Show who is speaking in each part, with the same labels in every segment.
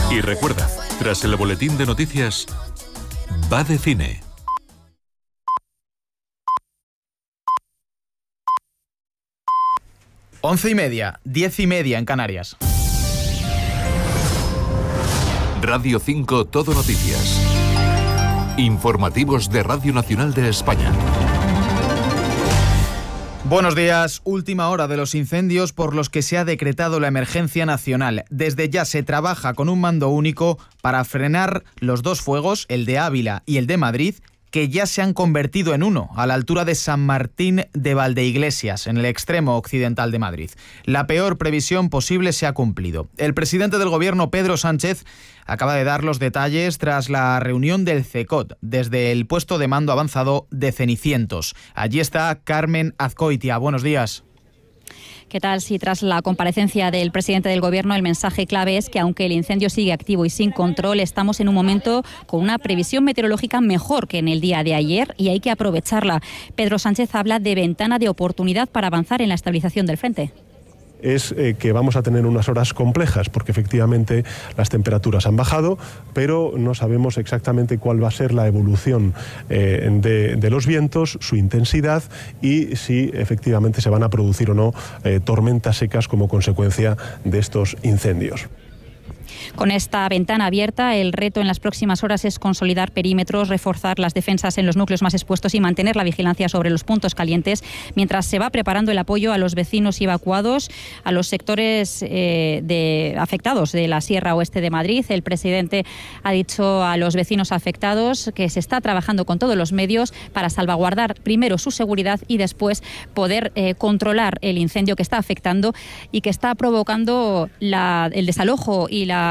Speaker 1: Y recuerda, tras el boletín de noticias, va de cine.
Speaker 2: 11:30, 10:30 en Canarias.
Speaker 1: Radio 5 Todo Noticias. Informativos de Radio Nacional de España.
Speaker 2: Buenos días. Última hora de los incendios por los que se ha decretado la emergencia nacional. Desde ya se trabaja con un mando único para frenar los dos fuegos, el de Ávila y el de Madrid, que ya se han convertido en uno, a la altura de San Martín de Valdeiglesias, en el extremo occidental de Madrid. La peor previsión posible se ha cumplido. El presidente del Gobierno, Pedro Sánchez, acaba de dar los detalles tras la reunión del CECOT, desde el puesto de mando avanzado de Cenicientos. Allí está Carmen Azcoitia. Buenos días.
Speaker 3: ¿Qué tal? Si tras la comparecencia del presidente del Gobierno el mensaje clave es que aunque el incendio sigue activo y sin control, estamos en un momento con una previsión meteorológica mejor que en el día de ayer y hay que aprovecharla. Pedro Sánchez habla de ventana de oportunidad para avanzar en la estabilización del frente.
Speaker 4: Es que vamos a tener unas horas complejas porque efectivamente las temperaturas han bajado, pero no sabemos exactamente cuál va a ser la evolución de los vientos, su intensidad y si efectivamente se van a producir o no tormentas secas como consecuencia de estos incendios.
Speaker 3: Con esta ventana abierta, el reto en las próximas horas es consolidar perímetros, reforzar las defensas en los núcleos más expuestos y mantener la vigilancia sobre los puntos calientes, mientras se va preparando el apoyo a los vecinos y evacuados, a los sectores afectados de la Sierra Oeste de Madrid. El presidente ha dicho a los vecinos afectados que se está trabajando con todos los medios para salvaguardar primero su seguridad y después poder controlar el incendio que está afectando y que está provocando el desalojo y la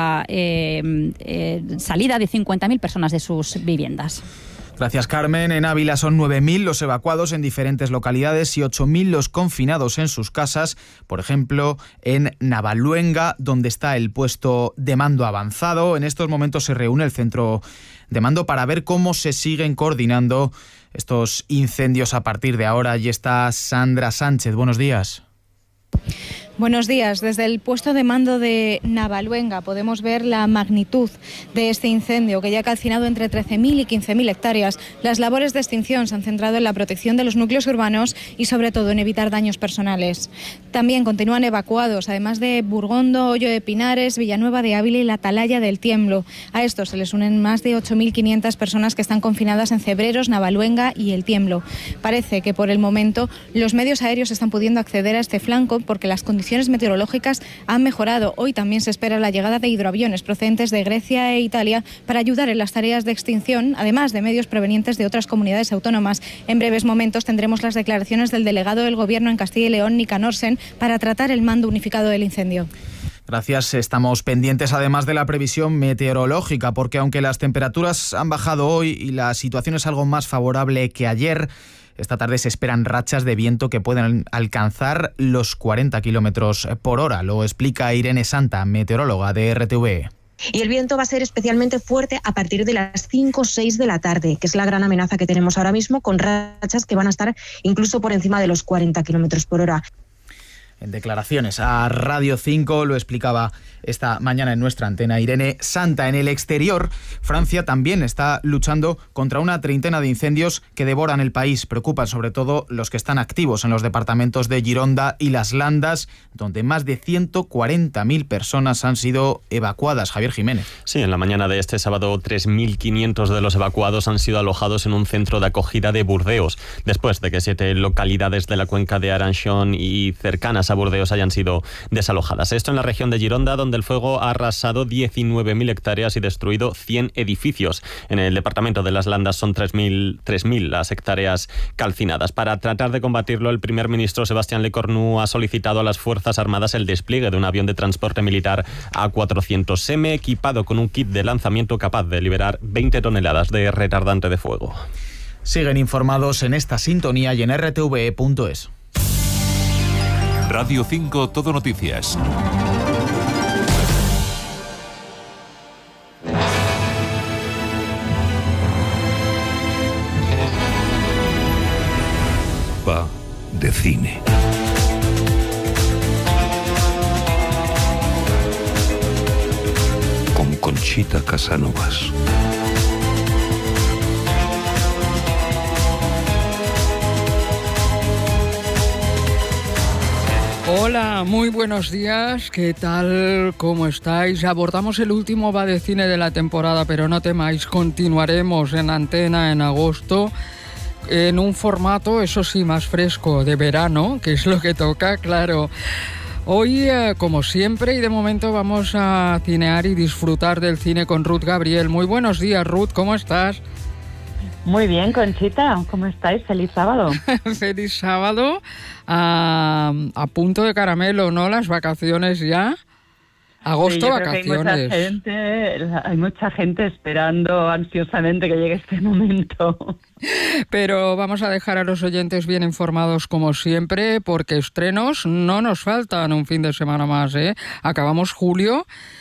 Speaker 3: salida de 50.000 personas de sus viviendas.
Speaker 2: Gracias, Carmen. En Ávila son 9.000 los evacuados en diferentes localidades y 8.000 los confinados en sus casas. Por ejemplo, en Navaluenga, donde está el puesto de mando avanzado. En estos momentos se reúne el centro de mando para ver cómo se siguen coordinando estos incendios a partir de ahora. Allí está Sandra Sánchez. Buenos días.
Speaker 5: Buenos días. Desde el puesto de mando de Navaluenga podemos ver la magnitud de este incendio que ya ha calcinado entre 13.000 y 15.000 hectáreas. Las labores de extinción se han centrado en la protección de los núcleos urbanos y sobre todo en evitar daños personales. También continúan evacuados, además de Burgondo, Hoyo de Pinares, Villanueva de Ávila y la Atalaya del Tiemblo. A estos se les unen más de 8.500 personas que están confinadas en Cebreros, Navaluenga y el Tiemblo. Parece que por el momento los medios aéreos están pudiendo acceder a este flanco porque las condiciones meteorológicas han mejorado. Hoy también se espera la llegada de hidroaviones procedentes de Grecia e Italia para ayudar en las tareas de extinción, además de medios provenientes de otras comunidades autónomas. En breves momentos tendremos las declaraciones del delegado del Gobierno en Castilla y León, Nicanor Sen, para tratar el mando unificado del incendio.
Speaker 2: Gracias. Estamos pendientes además de la previsión meteorológica, porque aunque las temperaturas han bajado hoy y la situación es algo más favorable que ayer, esta tarde se esperan rachas de viento que pueden alcanzar los 40 kilómetros por hora. Lo explica Irene Santa, meteoróloga de RTV.
Speaker 6: Y el viento va a ser especialmente fuerte a partir de las 5 o 6 de la tarde, que es la gran amenaza que tenemos ahora mismo, con rachas que van a estar incluso por encima de los 40 kilómetros por hora.
Speaker 2: En declaraciones a Radio 5 lo explicaba esta mañana en nuestra antena Irene Santa. En el exterior, Francia también está luchando contra una treintena de incendios que devoran el país. Preocupan sobre todo los que están activos en los departamentos de Gironda y Las Landas, donde más de 140.000 personas han sido evacuadas. Javier Jiménez.
Speaker 7: Sí, en la mañana de este sábado 3.500 de los evacuados han sido alojados en un centro de acogida de Burdeos, después de que 7 localidades de la cuenca de Aranchón y cercanas a Burdeos hayan sido desalojadas. Esto en la región de Gironda, donde el fuego ha arrasado 19.000 hectáreas y destruido 100 edificios. En el departamento de Las Landas son 3.000 las hectáreas calcinadas. Para tratar de combatirlo, el primer ministro Sebastián Lecornu ha solicitado a las Fuerzas Armadas el despliegue de un avión de transporte militar A400M equipado con un kit de lanzamiento capaz de liberar 20 toneladas de retardante de fuego.
Speaker 2: Siguen informados en esta sintonía y en rtve.es.
Speaker 1: Radio 5 Todo Noticias. Va de cine. Con
Speaker 8: Conchita Casanovas.
Speaker 9: Hola, muy buenos días, ¿qué tal? ¿Cómo estáis? Abordamos el último Va de Cine de la temporada, pero no temáis, continuaremos en antena en agosto en un formato, eso sí, más fresco, de verano, que es lo que toca, claro. Hoy, como siempre, y de momento vamos a cinear y disfrutar del cine con Ruth Gabriel. Muy buenos días, Ruth, ¿cómo estás?
Speaker 10: Muy bien, Conchita, ¿cómo estáis? ¡Feliz sábado!
Speaker 9: ¡Feliz sábado! A punto de caramelo, ¿no? Las vacaciones ya. Agosto,
Speaker 10: sí,
Speaker 9: vacaciones.
Speaker 10: Hay mucha gente esperando ansiosamente que llegue este momento.
Speaker 9: Pero vamos a dejar a los oyentes bien informados como siempre, porque estrenos no nos faltan un fin de semana más, ¿eh? Acabamos julio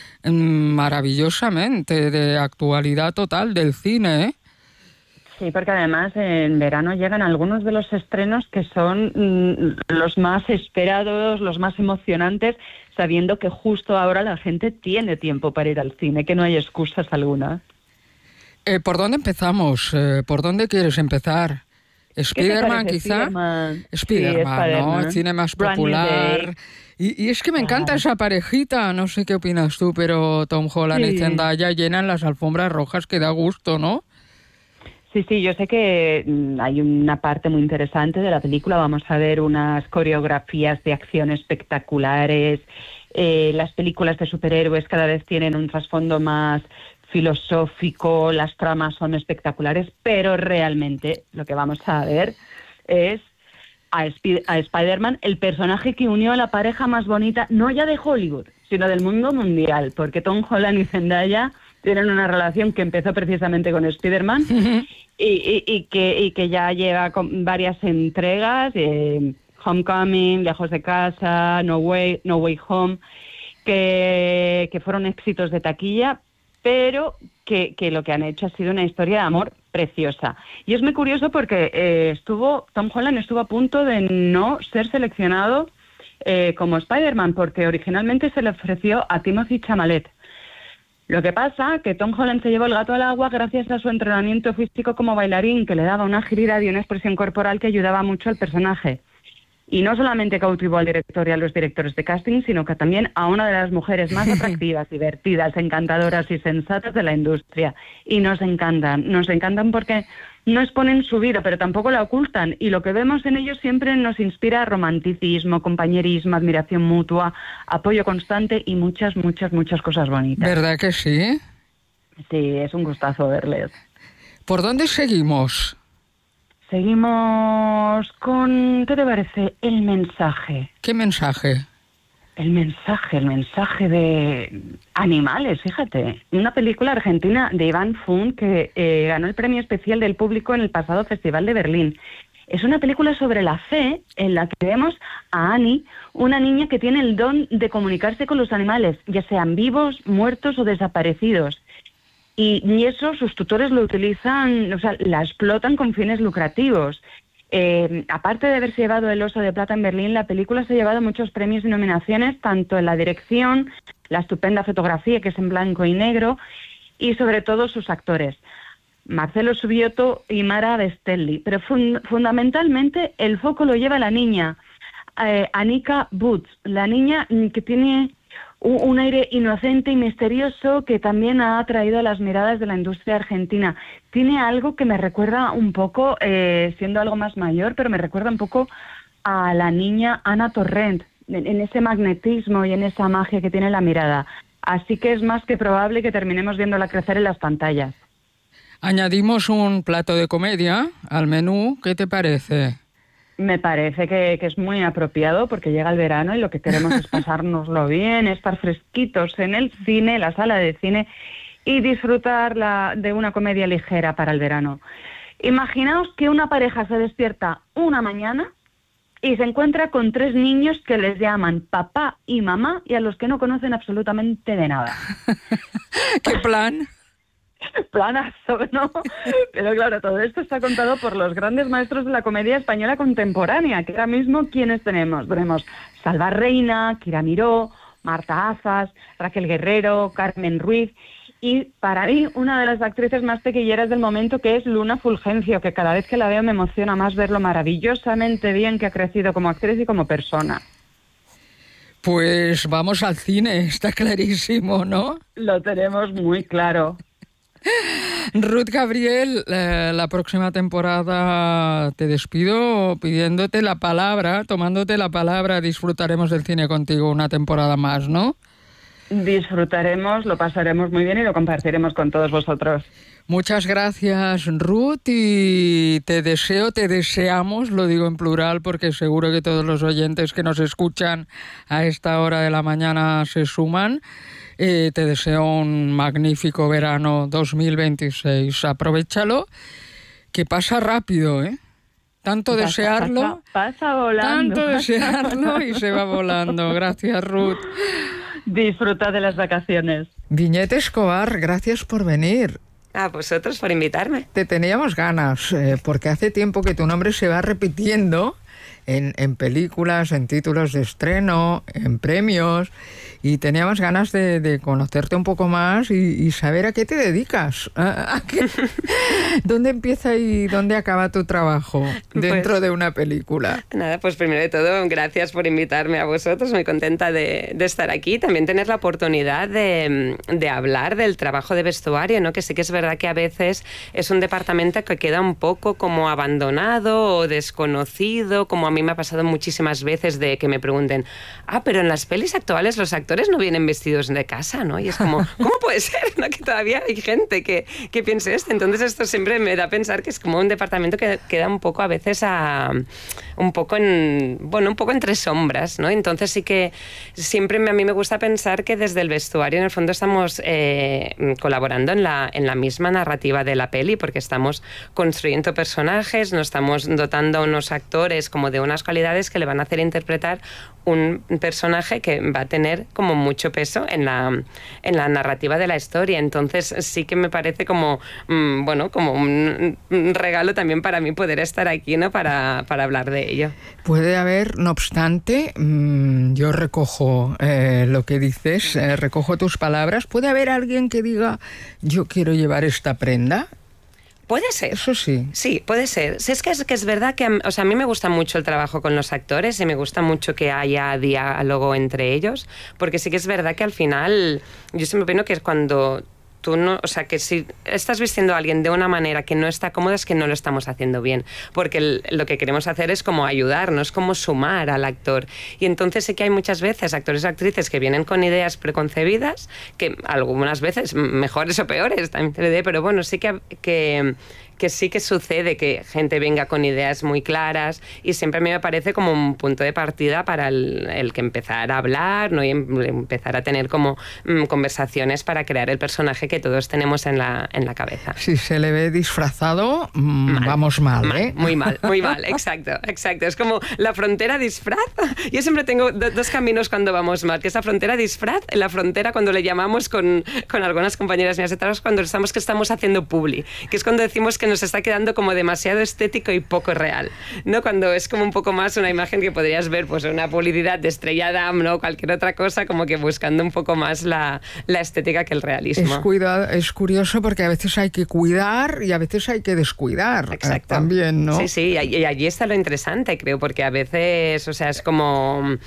Speaker 9: maravillosamente, de actualidad total del cine, ¿eh?
Speaker 10: Sí, porque además en verano llegan algunos de los estrenos que son los más esperados, los más emocionantes, sabiendo que justo ahora la gente tiene tiempo para ir al cine, que no hay excusas alguna.
Speaker 9: ¿Por dónde empezamos? ¿Por dónde quieres empezar? ¿Spiderman quizá? Spiderman, ¿no? El cine más popular. Y es que me encanta esa parejita, no sé qué opinas tú, pero Tom Holland y Zendaya llenan las alfombras rojas que da gusto, ¿no?
Speaker 10: Sí, yo sé que hay una parte muy interesante de la película. Vamos a ver unas coreografías de acción espectaculares. Las películas de superhéroes cada vez tienen un trasfondo más filosófico, las tramas son espectaculares, pero realmente lo que vamos a ver es a Spider-Man, el personaje que unió a la pareja más bonita, no ya de Hollywood, sino del mundo mundial, porque Tom Holland y Zendaya tienen una relación que empezó precisamente con Spider-Man y que ya lleva con varias entregas, Homecoming, Lejos de Casa, No Way Home, que fueron éxitos de taquilla, pero que lo que han hecho ha sido una historia de amor preciosa. Y es muy curioso porque Tom Holland estuvo a punto de no ser seleccionado como Spider-Man, porque originalmente se le ofreció a Timothée Chalamet. Lo que pasa que Tom Holland se llevó el gato al agua gracias a su entrenamiento físico como bailarín, que le daba una agilidad y una expresión corporal que ayudaba mucho al personaje. Y no solamente cautivó al director y a los directores de casting, sino que también a una de las mujeres más atractivas, divertidas, encantadoras y sensatas de la industria. Y nos encantan porque no exponen su vida, pero tampoco la ocultan. Y lo que vemos en ellos siempre nos inspira romanticismo, compañerismo, admiración mutua, apoyo constante y muchas, muchas, muchas cosas bonitas.
Speaker 9: ¿Verdad que sí?
Speaker 10: Sí, es un gustazo verles.
Speaker 9: ¿Por dónde seguimos?
Speaker 10: Seguimos con, ¿qué te parece? El mensaje.
Speaker 9: ¿Qué mensaje?
Speaker 10: El mensaje de Animales, fíjate. Una película argentina de Iván Fun que ganó el premio especial del público en el pasado Festival de Berlín. Es una película sobre la fe en la que vemos a Annie, una niña que tiene el don de comunicarse con los animales, ya sean vivos, muertos o desaparecidos. Y eso sus tutores lo utilizan, o sea, la explotan con fines lucrativos. Aparte de haberse llevado el Oso de Plata en Berlín, la película se ha llevado muchos premios y nominaciones, tanto en la dirección, la estupenda fotografía, que es en blanco y negro, y sobre todo sus actores, Marcelo Subioto y Mara Bestelli. Pero fundamentalmente el foco lo lleva la niña, Anika Boots, la niña que tiene un aire inocente y misterioso que también ha atraído las miradas de la industria argentina. Tiene algo que me recuerda un poco, siendo algo más mayor, pero me recuerda un poco a la niña Ana Torrent, en ese magnetismo y en esa magia que tiene la mirada. Así que es más que probable que terminemos viéndola crecer en las pantallas.
Speaker 9: Añadimos un plato de comedia al menú, ¿qué te parece?
Speaker 10: Me parece que es muy apropiado porque llega el verano y lo que queremos es pasárnoslo bien, estar fresquitos en el cine, la sala de cine y disfrutar de una comedia ligera para el verano. Imaginaos que una pareja se despierta una mañana y se encuentra con 3 niños que les llaman papá y mamá y a los que no conocen absolutamente de nada.
Speaker 9: ¿Qué plan?
Speaker 10: Planazo, ¿no? Pero claro, todo esto está contado por los grandes maestros de la comedia española contemporánea, que ahora mismo, ¿quiénes tenemos? Tenemos Salva Reina, Kira Miró, Marta Azas, Raquel Guerrero, Carmen Ruiz, Y para mí, una de las actrices más tequilleras del momento, que es Luna Fulgencio, que cada vez que la veo me emociona más ver lo maravillosamente bien que ha crecido como actriz y como persona.
Speaker 9: Pues vamos al cine, está clarísimo, ¿no?
Speaker 10: Lo tenemos muy claro.
Speaker 9: Ruth Gabriel, la próxima temporada te despido pidiéndote la palabra, tomándote la palabra, disfrutaremos del cine contigo una temporada más, ¿no?
Speaker 10: Disfrutaremos, lo pasaremos muy bien y lo compartiremos con todos vosotros.
Speaker 9: Muchas gracias, Ruth, y te deseamos, lo digo en plural porque seguro que todos los oyentes que nos escuchan a esta hora de la mañana se suman. Te deseo un magnífico verano 2026. Aprovéchalo, que pasa rápido, ¿eh? Tanto desearlo,
Speaker 10: pasa volando.
Speaker 9: Tanto desearlo y se va volando. Gracias, Ruth.
Speaker 10: Disfruta de las vacaciones.
Speaker 9: Viñet Escobar, gracias por venir.
Speaker 8: A vosotros por invitarme.
Speaker 9: Te teníamos ganas, porque hace tiempo que tu nombre se va repitiendo en películas, en títulos de estreno, en premios, y teníamos ganas de conocerte un poco más y saber a qué te dedicas. ¿Dónde empieza y dónde acaba tu trabajo dentro de una película?
Speaker 8: Nada, pues primero de todo, gracias por invitarme a vosotros. Muy contenta de estar aquí. También tener la oportunidad de hablar del trabajo de vestuario, ¿no? Que sí que es verdad que a veces es un departamento que queda un poco como abandonado o desconocido, como a mí me ha pasado muchísimas veces de que me pregunten, pero en las pelis actuales los actores no vienen vestidos de casa, ¿no? Y es como, ¿cómo puede ser, no? Que todavía hay gente que piense esto. Entonces esto siempre me da a pensar que es como un departamento que queda un poco a veces un poco entre sombras, ¿no? Entonces sí que siempre a mí me gusta pensar que desde el vestuario en el fondo estamos colaborando en la misma narrativa de la peli, porque estamos construyendo personajes, nos estamos dotando a unos actores como de unas cualidades que le van a hacer interpretar un personaje que va a tener como mucho peso en la narrativa de la historia. Entonces sí que me parece como como un regalo también para mí poder estar aquí, ¿no? Para hablar de ello.
Speaker 9: Puede haber, no obstante, yo recojo lo que dices, recojo tus palabras, ¿puede haber alguien que diga yo quiero llevar esta prenda?
Speaker 8: Puede ser.
Speaker 9: Eso sí.
Speaker 8: Sí, puede ser. Sí, es que es verdad que a mí me gusta mucho el trabajo con los actores y me gusta mucho que haya diálogo entre ellos, porque sí que es verdad que al final yo siempre opino que es cuando tú no, o sea, que si estás vistiendo a alguien de una manera que no está cómoda es que no lo estamos haciendo bien, porque lo que queremos hacer es como ayudarnos, como sumar al actor. Y entonces sí que hay muchas veces actores o actrices que vienen con ideas preconcebidas, que algunas veces mejores o peores, también te lo diré, pero bueno, sí que sí que sucede que gente venga con ideas muy claras y siempre a mí me parece como un punto de partida para el que empezar a hablar, ¿no? Y empezar a tener como conversaciones para crear el personaje que todos tenemos en la cabeza.
Speaker 9: Si se le ve disfrazado, vamos mal, ¿eh?
Speaker 8: Muy mal, exacto. Es como la frontera disfraz. Yo siempre tengo dos caminos cuando vamos mal, que es la frontera disfraz, la frontera cuando le llamamos con algunas compañeras mías de trabajo, cuando estamos haciendo publi, que es cuando decimos que nos está quedando como demasiado estético y poco real, ¿no? Cuando es como un poco más una imagen que podrías ver pues una publicidad de Estrella Damm, ¿no? Cualquier otra cosa, como que buscando un poco más la estética que el realismo.
Speaker 9: Es curioso porque a veces hay que cuidar y a veces hay que descuidar.
Speaker 8: Exacto.
Speaker 9: También, ¿no?
Speaker 8: Sí, y allí está lo interesante, creo, porque a veces, o sea, es como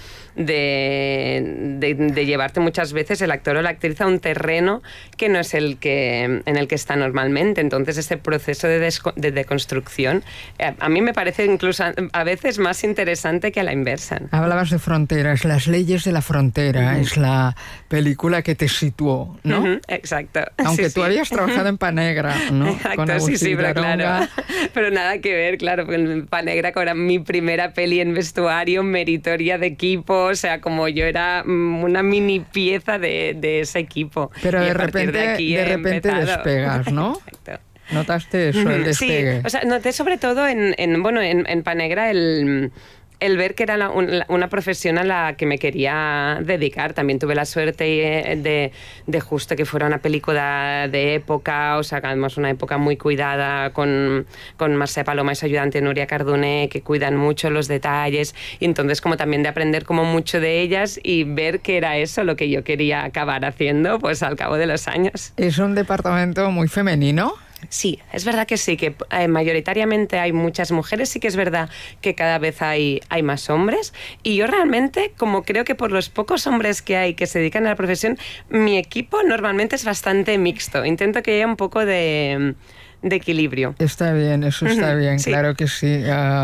Speaker 8: de llevarte muchas veces el actor o la actriz a un terreno que no es en el que está normalmente. Entonces ese proceso de deconstrucción a mí me parece incluso a veces más interesante que a la inversa.
Speaker 9: Hablabas de fronteras, Las leyes de la frontera, es la película que te situó, ¿no?
Speaker 8: Exacto.
Speaker 9: Aunque tú habías trabajado en Panegra, ¿no?
Speaker 8: Exacto, sí, pero claro. Pero nada que ver, claro, en Panegra, que era mi primera peli en vestuario, meritoria de equipo, o sea, como yo era una mini pieza de ese equipo.
Speaker 9: Pero de repente despegas, ¿no?
Speaker 8: Exacto.
Speaker 9: ¿Notaste eso, el despegue?
Speaker 8: Sí, o sea, noté sobre todo en Panegra el ver que era una profesión a la que me quería dedicar. También tuve la suerte de justo que fuera una película de época, o sea, además una época muy cuidada, con Mercè Paloma y su ayudante Núria Cardoner, que cuidan mucho los detalles, y entonces como también de aprender como mucho de ellas y ver que era eso lo que yo quería acabar haciendo, pues al cabo de los años.
Speaker 9: ¿Es un departamento muy femenino?
Speaker 8: Sí, es verdad que sí, que mayoritariamente hay muchas mujeres, sí que es verdad que cada vez hay más hombres, y yo realmente, como creo que por los pocos hombres que hay que se dedican a la profesión, mi equipo normalmente es bastante mixto. Intento que haya un poco de equilibrio.
Speaker 9: Está bien, eso está bien,
Speaker 8: sí.
Speaker 9: Claro que sí.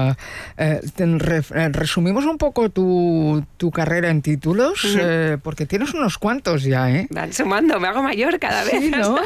Speaker 9: Resumimos un poco tu carrera en títulos, porque tienes unos cuantos ya, ¿eh?
Speaker 8: Van sumando, me hago mayor cada vez.
Speaker 9: Sí, ¿no?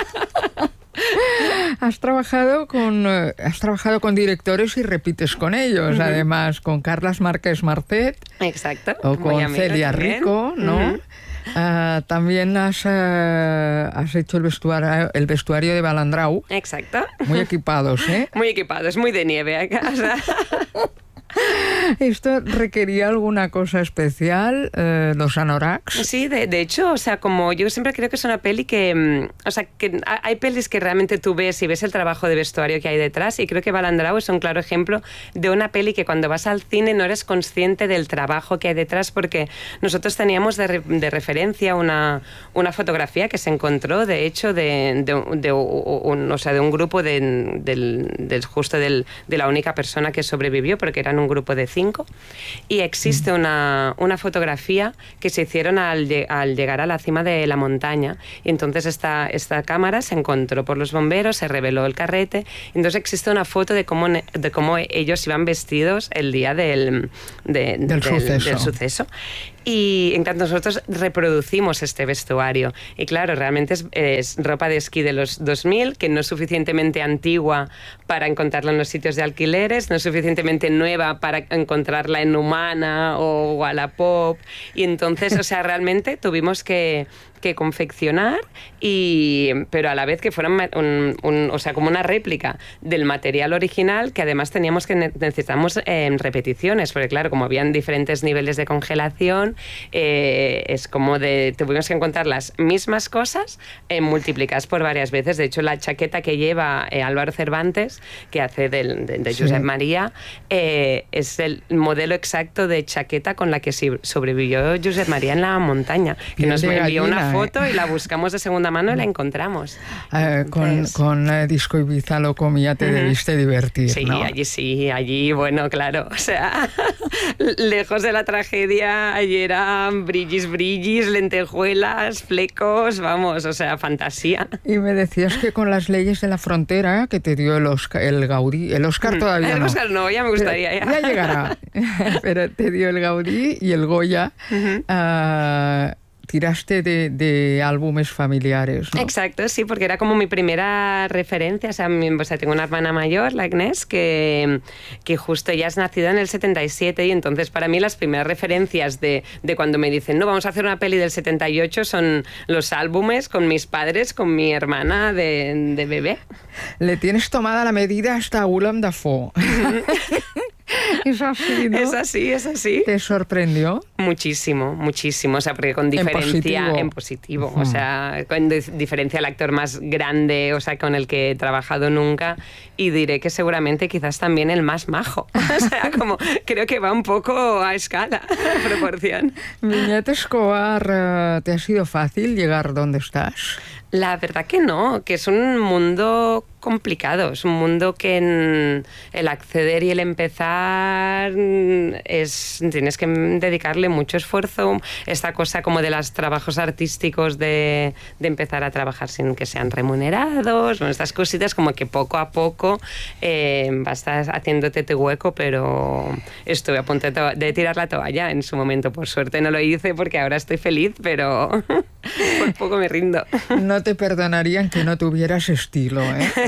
Speaker 9: Has trabajado con directores y repites con ellos, además con Carles Márquez Marcet.
Speaker 8: Exacto.
Speaker 9: O con Celia Rico, ¿no? También has hecho el vestuario de Balandrau.
Speaker 8: Exacto.
Speaker 9: Muy equipados, ¿eh?
Speaker 8: Muy equipados, muy de nieve acá. O sea.
Speaker 9: ¿Esto requería alguna cosa especial, los anoraks?
Speaker 8: Sí, de hecho, o sea, como yo siempre creo que es una peli que... O sea, que hay pelis que realmente tú ves y ves el trabajo de vestuario que hay detrás, y creo que Balandrau es un claro ejemplo de una peli que cuando vas al cine no eres consciente del trabajo que hay detrás, porque nosotros teníamos de referencia una fotografía que se encontró, de hecho, de un grupo de la única persona que sobrevivió, porque eran un grupo de 5, y existe una fotografía que se hicieron al llegar a la cima de la montaña, y entonces esta cámara se encontró por los bomberos, se reveló el carrete, entonces existe una foto de cómo ellos iban vestidos el día del suceso. Y en cuanto nosotros reproducimos este vestuario, y claro, realmente es ropa de esquí de los 2000, que no es suficientemente antigua para encontrarla en los sitios de alquileres, no es suficientemente nueva para encontrarla en Humana o Wallapop, y entonces, o sea, realmente tuvimos que confeccionar, pero a la vez que fuera o sea, como una réplica del material original, que además necesitamos repeticiones, porque claro, como habían diferentes niveles de congelación, es como tuvimos que encontrar las mismas cosas multiplicadas por varias veces. De hecho, la chaqueta que lleva Álvaro Cervantes, que hace de Josep María, es el modelo exacto de chaqueta con la que sobrevivió Josep María en la montaña, que nos envió una foto y la buscamos de segunda mano y la encontramos.
Speaker 9: Con Disco Ibiza lo comía, te debiste divertir,
Speaker 8: sí,
Speaker 9: ¿no?
Speaker 8: Allí, bueno, claro, o sea, lejos de la tragedia, allí eran brillis, lentejuelas, flecos, vamos, o sea, fantasía.
Speaker 9: Y me decías que con Las leyes de la frontera, que te dio el Gaudí, el Oscar todavía
Speaker 8: el
Speaker 9: no.
Speaker 8: Oscar no, ya me gustaría.
Speaker 9: Ya llegará, pero te dio el Gaudí y el Goya. Tiraste de álbumes familiares, ¿no?
Speaker 8: Exacto, sí, porque era como mi primera referencia. O sea, tengo una hermana mayor, la Agnès, que justo ella es nacida en el 77, y entonces para mí las primeras referencias de cuando me dicen, no, vamos a hacer una peli del 78, son los álbumes con mis padres, con mi hermana de bebé.
Speaker 9: Le tienes tomada la medida hasta Willem Dafoe. Es así, ¿no?
Speaker 8: Es así.
Speaker 9: ¿Te sorprendió?
Speaker 8: Muchísimo. O sea, porque con diferencia... En positivo. O sea, con diferencia el actor más grande, o sea, con el que he trabajado nunca, y diré que seguramente quizás también el más majo. O sea, como creo que va un poco a escala, a proporción.
Speaker 9: Viñet Escobar, ¿te ha sido fácil llegar donde estás?
Speaker 8: La verdad que no, que es un mundo complicado, es un mundo que el acceder y el empezar tienes que dedicarle mucho esfuerzo, esta cosa como de los trabajos artísticos de empezar a trabajar sin que sean remunerados, bueno, estas cositas como que poco a poco vas haciéndote tu hueco, pero estuve a punto de tirar la toalla en su momento, por suerte no lo hice porque ahora estoy feliz, pero por poco me rindo.
Speaker 9: No te perdonarían que no tuvieras estilo, ¿eh?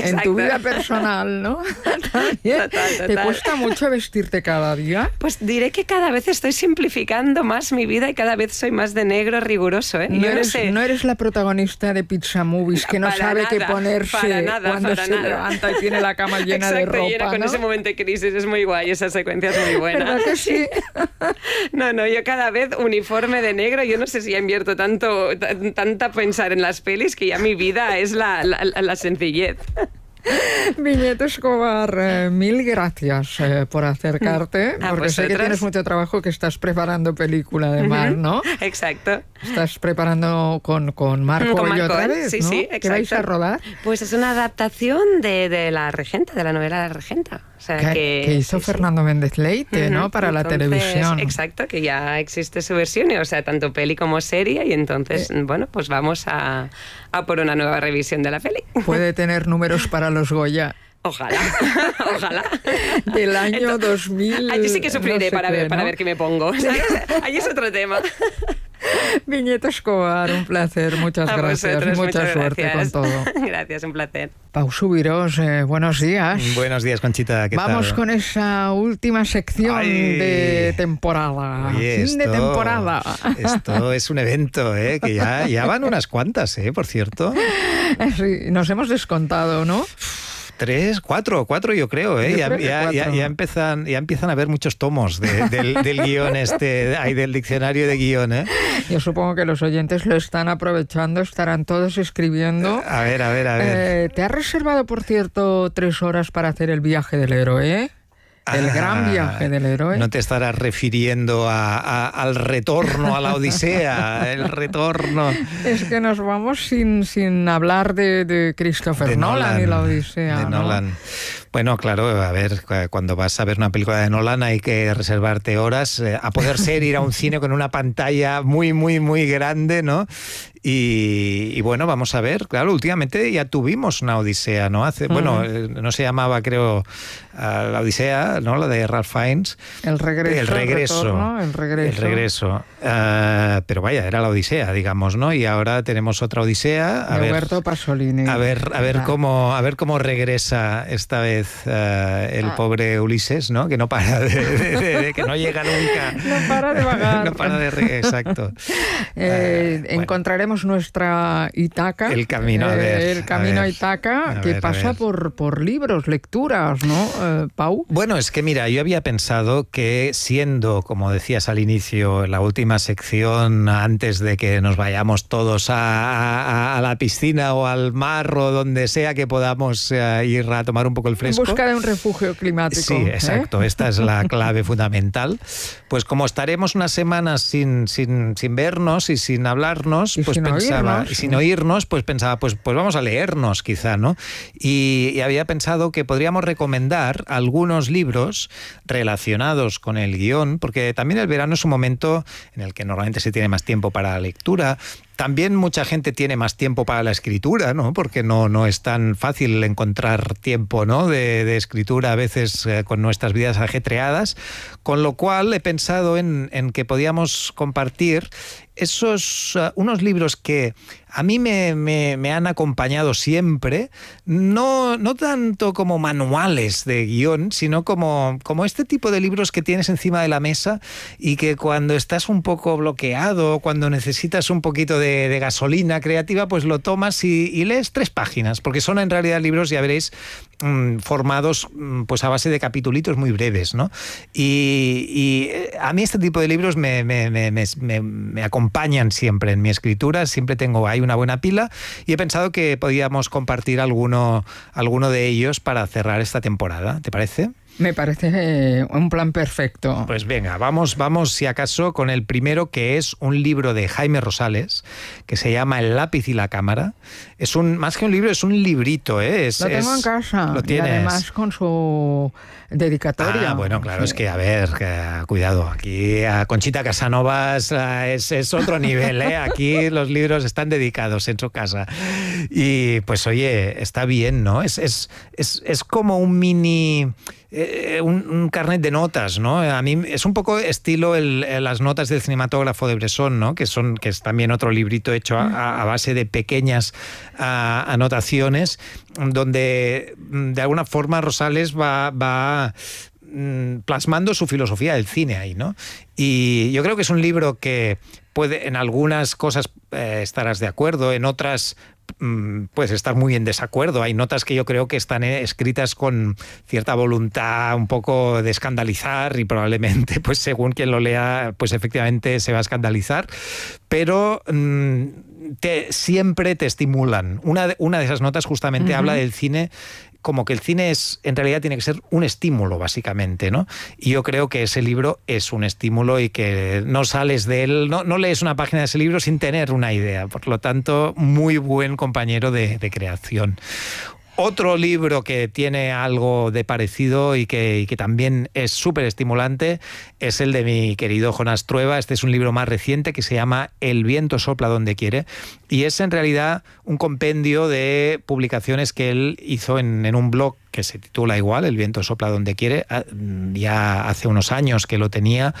Speaker 9: en tu vida personal, ¿no?
Speaker 8: Total.
Speaker 9: ¿Te cuesta mucho vestirte cada día?
Speaker 8: Pues diré que cada vez estoy simplificando más mi vida y cada vez soy más de negro riguroso, ¿eh?
Speaker 9: No eres la protagonista de Pizza Movies que no sabe qué ponerse cuando se levanta y tiene la cama llena de ropa,
Speaker 8: llena con
Speaker 9: ¿no?
Speaker 8: ese momento de crisis. Es muy guay, esa secuencia es muy buena.
Speaker 9: ¿Verdad que sí?
Speaker 8: No, yo cada vez uniforme de negro. Yo no sé si ya invierto tanta pensar en las pelis que ya mi vida es la sencillez.
Speaker 9: Viñeta Escobar, mil gracias por acercarte, porque sé que tienes mucho trabajo, que estás preparando película además, ¿no?
Speaker 8: Exacto.
Speaker 9: Estás preparando con Marco y otra vez,
Speaker 8: sí,
Speaker 9: ¿no?
Speaker 8: Sí, exacto.
Speaker 9: ¿Qué vais a rodar?
Speaker 8: Pues es una adaptación de La Regenta, de la novela La Regenta. O sea,
Speaker 9: que hizo Fernando Méndez Leite, ¿no? Para la televisión.
Speaker 8: Exacto, que ya existe su versión, o sea, tanto peli como serie, y entonces, bueno, pues vamos a por una nueva revisión de la peli.
Speaker 9: Puede tener números para los Goya.
Speaker 8: Ojalá.
Speaker 9: Del año 2000.
Speaker 8: Allí sí que sufriré para ver qué me pongo. Allí es otro tema.
Speaker 9: Viñeta Escobar, un placer, muchas gracias. Mucha suerte con todo.
Speaker 8: Gracias, un placer.
Speaker 9: Pau Subirós, buenos días.
Speaker 11: Buenos días, Conchita, ¿qué tal?
Speaker 9: Vamos con esa última sección de temporada.
Speaker 11: Oye,
Speaker 9: fin de temporada.
Speaker 11: Esto es un evento, que ya van unas cuantas, por cierto.
Speaker 9: Sí, nos hemos descontado, ¿no?
Speaker 11: 3, 4 yo creo, ya empiezan a haber muchos tomos del guión del diccionario de guión,
Speaker 9: Yo supongo que los oyentes lo están aprovechando, estarán todos escribiendo.
Speaker 11: A ver.
Speaker 9: ¿Te has reservado, por cierto, 3 horas para hacer el viaje del héroe? El gran viaje del héroe.
Speaker 11: No te estarás refiriendo al retorno a la Odisea, el retorno.
Speaker 9: Es que nos vamos sin hablar de Christopher Nolan y la Odisea.
Speaker 11: De Nolan. Bueno, claro, a ver, cuando vas a ver una película de Nolan hay que reservarte horas, a poder ser ir a un cine con una pantalla muy, muy, muy grande, ¿no? Y bueno, vamos a ver, claro, últimamente ya tuvimos una Odisea, ¿no? Bueno, no se llamaba, creo, la Odisea, ¿no? La de Ralph Fiennes.
Speaker 9: El regreso.
Speaker 11: Pero vaya, era la Odisea, digamos, ¿no? Y ahora tenemos otra Odisea.
Speaker 9: Roberto Pasolini.
Speaker 11: A ver cómo regresa esta vez el pobre Ulises, ¿no? Que no para de que no llega nunca.
Speaker 9: No para de vagar.
Speaker 11: No para de exacto.
Speaker 9: Encontraremos nuestra Ítaca.
Speaker 11: El camino
Speaker 9: a Ítaca, que pasa por libros, lecturas, ¿no, Pau?
Speaker 11: Bueno, es que mira, yo había pensado que siendo, como decías al inicio, la última sección antes de que nos vayamos todos a la piscina o al mar o donde sea que podamos ir a tomar un poco el fresco.
Speaker 9: En busca de un refugio climático.
Speaker 11: Sí, exacto. Esta es la clave fundamental. Pues como estaremos unas semanas sin vernos y sin hablarnos, sin oírnos, pues pensaba, pues vamos a leernos quizá, ¿no? Y había pensado que podríamos recomendar algunos libros relacionados con el guión, porque también el verano es un momento en el que normalmente se tiene más tiempo para la lectura. También mucha gente tiene más tiempo para la escritura, ¿no? Porque no es tan fácil encontrar tiempo, ¿no? de escritura a veces con nuestras vidas ajetreadas, con lo cual he pensado en que podíamos compartir unos libros que a mí me han acompañado siempre, no tanto como manuales de guión, sino como este tipo de libros que tienes encima de la mesa y que cuando estás un poco bloqueado, cuando necesitas un poquito de gasolina creativa, pues lo tomas y lees 3 páginas, porque son en realidad libros, ya veréis, formados pues a base de capitulitos muy breves, ¿no? Y a mí este tipo de libros me acompañan siempre en mi escritura, siempre hay una buena pila, y he pensado que podíamos compartir alguno de ellos para cerrar esta temporada. ¿Te parece?
Speaker 9: Me parece un plan perfecto.
Speaker 11: Pues venga, vamos si acaso con el primero, que es un libro de Jaime Rosales, que se llama El lápiz y la cámara. Es más que un libro, es un librito, ¿eh?
Speaker 9: Lo tengo en casa.
Speaker 11: Lo tienes.
Speaker 9: Y además con su dedicatoria.
Speaker 11: Bueno, claro, es que, a ver, cuidado, aquí a Conchita Casanovas es otro nivel, ¿eh? Aquí los libros están dedicados en su casa. Y pues oye, está bien, ¿no? Es como un mini... un carnet de notas, ¿no? A mí es un poco estilo las notas del cinematógrafo de Bresson, ¿no? Que es también otro librito hecho a base de pequeñas anotaciones, donde de alguna forma Rosales va plasmando su filosofía del cine ahí, ¿no? Y yo creo que es un libro que puede, en algunas cosas estarás de acuerdo, en otras puedes estar muy en desacuerdo. Hay notas que yo creo que están escritas con cierta voluntad un poco de escandalizar y probablemente, pues según quien lo lea, pues efectivamente se va a escandalizar, pero siempre te estimulan. Una de esas notas justamente habla del cine como que el cine en realidad tiene que ser un estímulo, básicamente, ¿no? Y yo creo que ese libro es un estímulo y que no sales de él, no lees una página de ese libro sin tener una idea. Por lo tanto, muy buen compañero de creación. Otro libro que tiene algo de parecido y que también es súper estimulante es el de mi querido Jonás Trueba. Este es un libro más reciente que se llama El viento sopla donde quiere y es en realidad un compendio de publicaciones que él hizo en un blog que se titula igual, El viento sopla donde quiere, ya hace unos años que lo tenía,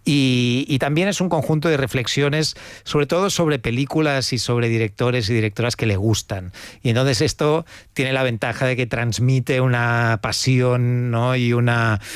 Speaker 11: y también es un conjunto de reflexiones, sobre todo sobre películas y sobre directores y directoras que le gustan. Y entonces esto tiene la ventaja de que transmite una pasión, ¿no? y un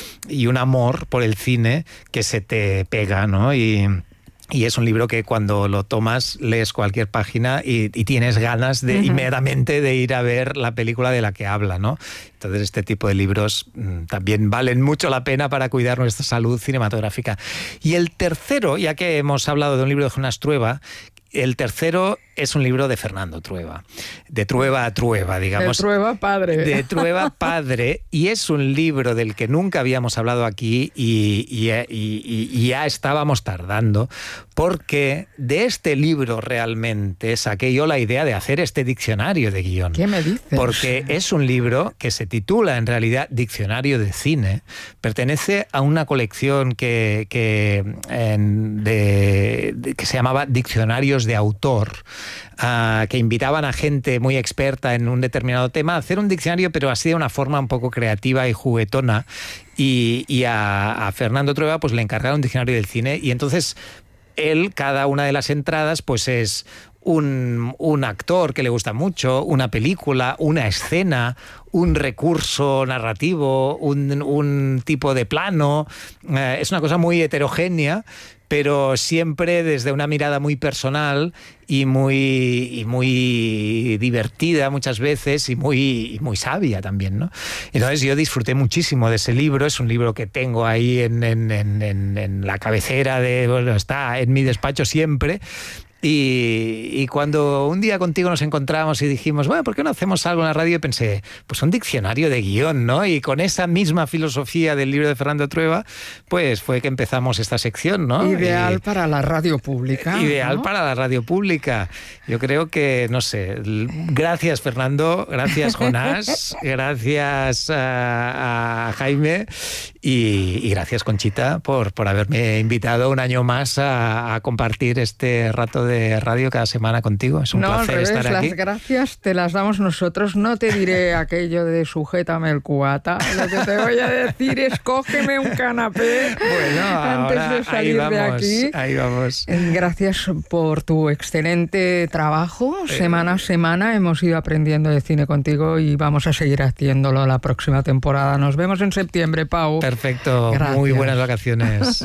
Speaker 11: amor por el cine que se te pega, ¿no? Y es un libro que cuando lo tomas lees cualquier página y tienes ganas de inmediatamente de ir a ver la película de la que habla, ¿no? Entonces este tipo de libros también valen mucho la pena para cuidar nuestra salud cinematográfica. Y el tercero, ya que hemos hablado de un libro de Jonás Trueba, el tercero es un libro de Fernando Trueba, de Trueba a Trueba, digamos.
Speaker 9: De Trueba padre.
Speaker 11: De Trueba padre, y es un libro del que nunca habíamos hablado aquí y ya estábamos tardando, porque de este libro realmente saqué yo la idea de hacer este diccionario de guión.
Speaker 9: ¿Qué me dices?
Speaker 11: Porque es un libro que se titula en realidad Diccionario de Cine, pertenece a una colección que se llamaba Diccionarios de Autor, que invitaban a gente muy experta en un determinado tema a hacer un diccionario, pero así de una forma un poco creativa y juguetona. Y a Fernando Trueba pues le encargaron un diccionario del cine, y entonces él, cada una de las entradas, pues es un actor que le gusta mucho, una película, una escena, un recurso narrativo, un tipo de plano. Es una cosa muy heterogénea, pero siempre desde una mirada muy personal y muy divertida muchas veces y muy sabia también, ¿no? Entonces yo disfruté muchísimo de ese libro. Es un libro que tengo ahí en la cabecera está en mi despacho siempre. Y cuando un día contigo nos encontramos y dijimos, bueno, ¿por qué no hacemos algo en la radio? Y pensé, pues un diccionario de guión, ¿no? Y con esa misma filosofía del libro de Fernando Trueba, pues fue que empezamos esta sección, ¿no?
Speaker 9: Ideal para la radio pública.
Speaker 11: Ideal, ¿no? Para la radio pública. Yo creo que, no sé, gracias Fernando, gracias Jonás, gracias a Jaime y gracias Conchita por haberme invitado un año más a compartir este rato de radio cada semana contigo. Es un placer estar aquí.
Speaker 9: Las gracias te las damos nosotros. No te diré aquello de sujétame el cubata. Lo que te voy a decir es cógeme un canapé antes de salir de aquí.
Speaker 11: Ahí vamos.
Speaker 9: Gracias por tu excelente trabajo. Semana a semana hemos ido aprendiendo de cine contigo y vamos a seguir haciéndolo la próxima temporada. Nos vemos en septiembre, Pau.
Speaker 11: Perfecto. Gracias. Muy buenas vacaciones.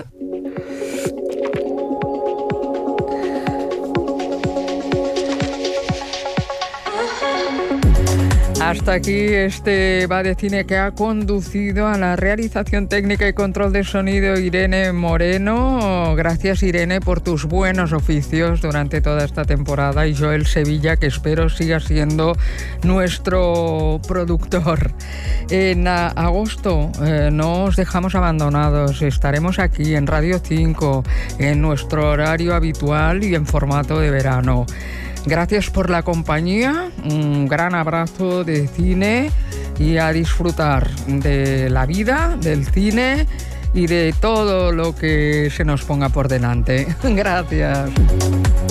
Speaker 9: Hasta aquí este Va de Cine, que ha conducido a la realización técnica y control de sonido Irene Moreno. Gracias, Irene, por tus buenos oficios durante toda esta temporada, y Joel Sevilla, que espero siga siendo nuestro productor. En agosto no os dejamos abandonados. Estaremos aquí en Radio 5 en nuestro horario habitual y en formato de verano. Gracias por la compañía, un gran abrazo de cine y a disfrutar de la vida, del cine y de todo lo que se nos ponga por delante. Gracias.